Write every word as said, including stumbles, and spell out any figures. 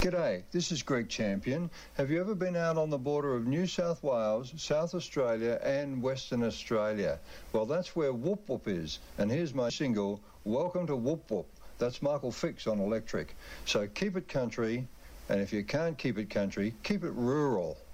G'day, this is Greg Champion. Have you ever been out on the border of New South Wales, South Australia and Western Australia? Well, that's where Whoop Whoop is. And here's my single, Welcome to Whoop Whoop. That's Michael Fix on electric. So keep it country, and if you can't keep it country, keep it rural.